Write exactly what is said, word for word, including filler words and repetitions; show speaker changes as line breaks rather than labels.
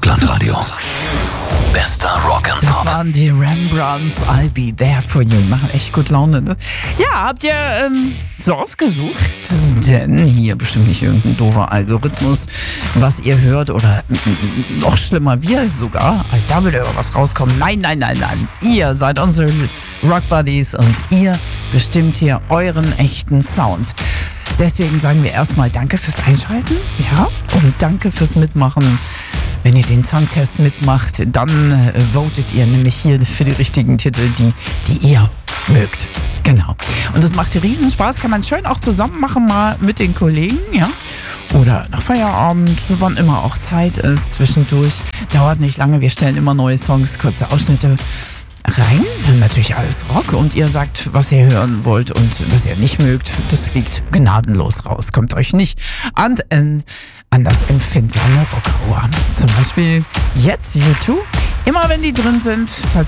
Rockland-Radio. Bester Rock'n'Pop.
Das waren die Rembrandts, I'll Be There For You. Machen echt gut Laune, ne? Ja, habt ihr ähm, so ausgesucht? Denn hier bestimmt nicht irgendein doofer Algorithmus, was ihr hört. Oder noch schlimmer, wir sogar. Da würde aber was rauskommen. Nein, nein, nein, nein. Ihr seid unsere Rock Buddies und ihr bestimmt hier euren echten Sound. Deswegen sagen wir erstmal Danke fürs Einschalten, ja, und danke fürs Mitmachen. Wenn ihr den Songtest mitmacht, dann äh, votet ihr nämlich hier für die richtigen Titel, die, die ihr mögt. Genau. Und das macht riesen Spaß, kann man schön auch zusammen machen, mal mit den Kollegen, ja. Oder nach Feierabend, wann immer auch Zeit ist, zwischendurch. Dauert nicht lange, wir stellen immer neue Songs, kurze Ausschnitte rein. Natürlich alles Rock und ihr sagt, was ihr hören wollt und was ihr nicht mögt. Das fliegt gnadenlos raus. Kommt euch nicht an, an, an das empfindsame Rockohr. Zum Beispiel jetzt U zwei. Immer wenn die drin sind,